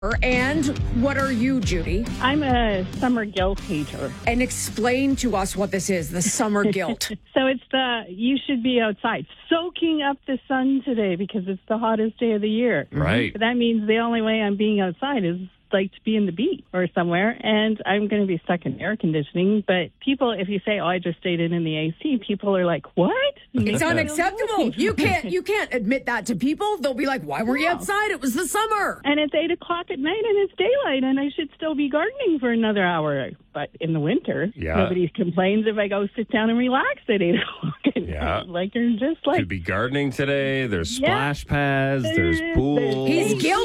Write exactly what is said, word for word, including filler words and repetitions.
And what are you, Judy? I'm a summer guilt hater. And explain to us what this is, the summer guilt. So it's the, you should be outside soaking up the sun today because it's the hottest day of the year. Right. That means the only way I'm being outside is like to be in the beach or somewhere, and I'm going to be stuck in air conditioning. But people, if you say, "Oh, I just stayed in in the A C," people are like, "What?" It's unacceptable. You can't you can't admit that to people. They'll be like, "Why were you outside? It was the summer." And it's eight o'clock at night, and it's daylight, and I should still be gardening for another hour. But in the winter, Yeah. nobody complains if I go sit down and relax at eight o'clock at Yeah. night. Like you're just like Could be gardening today. There's Yeah. splash pads. There's There's- pools. He's guilty.